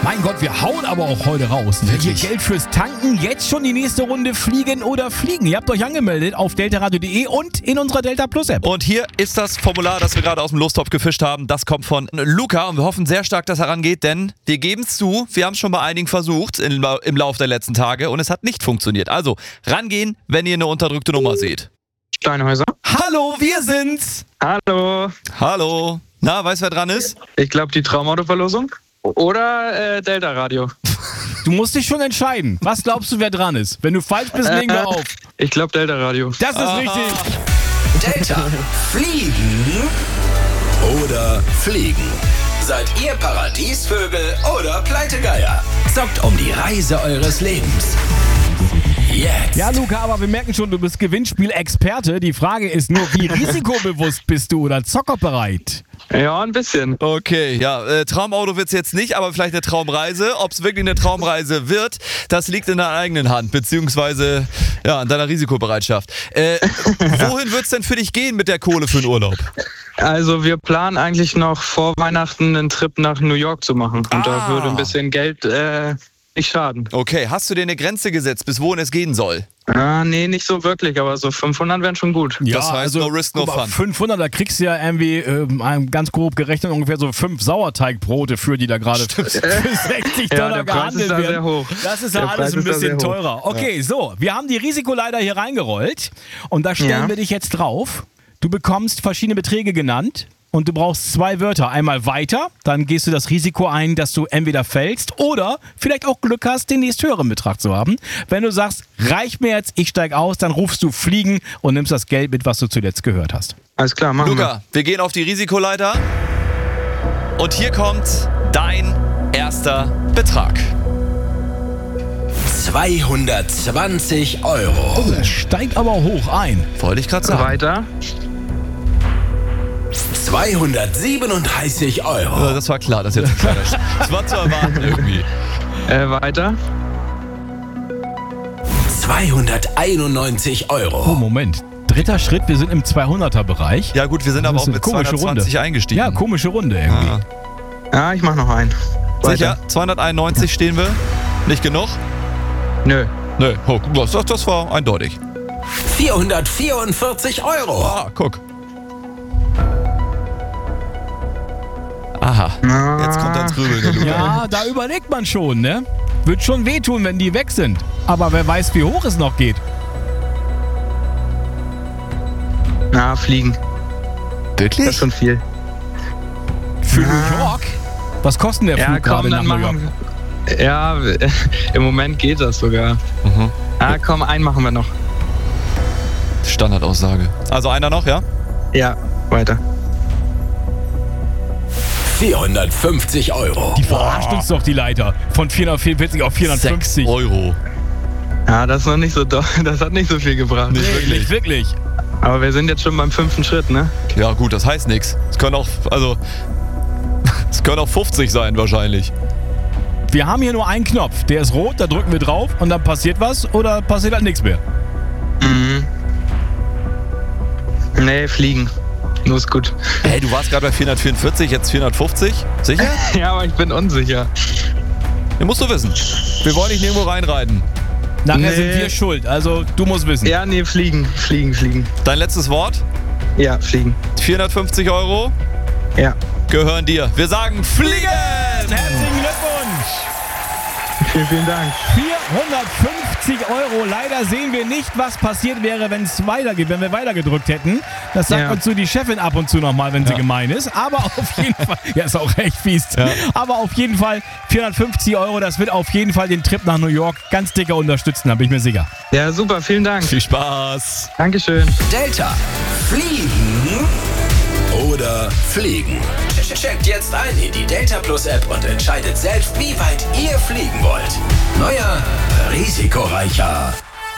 Mein Gott, wir hauen aber auch heute raus. Ne? Hier Geld fürs Tanken, jetzt schon die nächste Runde Fliegen oder Fliegen. Ihr habt euch angemeldet auf deltaradio.de und in unserer Delta Plus App. Und hier ist das Formular, das wir gerade aus dem Lostopf gefischt haben. Das kommt von Luca und wir hoffen sehr stark, dass er rangeht, denn wir geben es zu, wir haben es schon bei einigen versucht im Laufe der letzten Tage und es hat nicht funktioniert. Also rangehen, wenn ihr eine unterdrückte Nummer seht. Steinhäuser. Hallo, wir sind's. Hallo. Hallo. Na, weißt du, wer dran ist? Ich glaube, die Traumautoverlosung. Oder Delta Radio. Du musst dich schon entscheiden. Was glaubst du, wer dran ist? Wenn du falsch bist, legen wir auf. Ich glaube, Delta Radio. Das ist richtig. Delta. Fliegen oder Fliegen. Seid ihr Paradiesvögel oder Pleitegeier? Zockt um die Reise eures Lebens. Jetzt. Ja, Luca, aber wir merken schon, du bist Gewinnspiel-Experte. Die Frage ist nur, wie risikobewusst bist du oder zockerbereit? Ja, ein bisschen. Okay, ja, Traumauto wird's jetzt nicht, aber vielleicht eine Traumreise. Ob es wirklich eine Traumreise wird, das liegt in deiner eigenen Hand, beziehungsweise ja, an deiner Risikobereitschaft. Wohin wird's denn für dich gehen mit der Kohle für den Urlaub? Also wir planen eigentlich noch vor Weihnachten einen Trip nach New York zu machen. Und da würde ein bisschen Geld nicht schaden. Okay, hast du dir eine Grenze gesetzt, bis wohin es gehen soll? Nee, nicht so wirklich, aber so 500 wären schon gut. Ja, Das heißt, also, no risk, no guck mal, fun. 500, da kriegst du ja irgendwie ganz grob gerechnet ungefähr so 5 Sauerteigbrote für, die da gerade für 60 Dollar der Preis ist gehandelt da werden. sehr hoch. Das ist Der ja Preis alles ein ist da bisschen sehr hoch. teurer. Okay, so, wir haben die Risikoleiter hier reingerollt und da stellen wir dich jetzt drauf. Du bekommst verschiedene Beträge genannt. Und du brauchst 2 Wörter. Einmal weiter, dann gehst du das Risiko ein, dass du entweder fällst oder vielleicht auch Glück hast, den nächsthöheren Betrag zu haben. Wenn du sagst, reicht mir jetzt, ich steig aus, dann rufst du Fliegen und nimmst das Geld mit, was du zuletzt gehört hast. Alles klar, machen Luca, wir gehen auf die Risikoleiter und hier kommt dein erster Betrag. 220 Euro. Oh, das steigt aber hoch ein. Wollte ich gerade wir. sagen. Weiter. 237 Euro. Ja, das war klar, das ist jetzt ein kleiner Das war zu erwarten irgendwie. Weiter. 291 Oh, Euro. Moment. Dritter Schritt, wir sind im 200er-Bereich. Ja gut, wir sind aber Das auch ist eine mit komische 220 Runde. eingestiegen. Ja, komische Runde irgendwie. Ah. Ja, ich mach noch einen. Sicher? Weiter. 291 stehen wir. Nicht genug? Nö. Nö, oh, das war eindeutig. 444 Euro. Ah, guck. Aha, jetzt kommt ans Grübeln, der Luca. Ja, da überlegt man schon, ne? Wird schon wehtun, wenn die weg sind. Aber wer weiß, wie hoch es noch geht. Na, fliegen. Das Wirklich? ist schon viel. Für New York? Was kostet der Flug gerade nach New York? Ja, im Moment geht das sogar. Mhm. Komm, einen machen wir noch. Standardaussage. Also einer noch, ja? Ja, weiter. 450 Euro. Die verarscht uns doch, die Leiter. Von 444 auf 450. 6 Euro. Ja, das ist noch nicht so das hat nicht so viel gebracht. Nicht wirklich. Nicht wirklich. Aber wir sind jetzt schon beim 5. Schritt, ne? Ja gut, das heißt nichts. Es können auch 50 sein wahrscheinlich. Wir haben hier nur einen Knopf. Der ist rot, da drücken wir drauf und dann passiert was oder passiert halt nichts mehr. Mhm. Nee, fliegen. Nur ist gut. Hey, du warst gerade bei 444, jetzt 450? Sicher? Ja, aber ich bin unsicher. Den musst du wissen. Wir wollen dich nirgendwo reinreiten. Nachher Nee. sind wir schuld. Also du musst wissen. Ja, nee, fliegen. Dein letztes Wort? Ja, fliegen. 450 Euro Ja. gehören dir. Wir sagen Fliegen! Herzlichen Glückwunsch! Vielen Dank. 450 Euro. Leider sehen wir nicht, was passiert wäre, wenn es weitergeht, wenn wir weitergedrückt hätten. Das sagt Ja. uns so die Chefin ab und zu nochmal, wenn sie gemein ist. Aber auf jeden Fall, ja, ist auch recht fies. Ja. Aber auf jeden Fall 450 Euro, das wird auf jeden Fall den Trip nach New York ganz dicker unterstützen, da bin ich mir sicher. Ja, super. Vielen Dank. Viel Spaß! Dankeschön. Delta. Fliegen oder Fliegen. Checkt jetzt ein in die Delta Plus App und entscheidet selbst, wie weit ihr fliegen wollt. Neuer, risikoreicher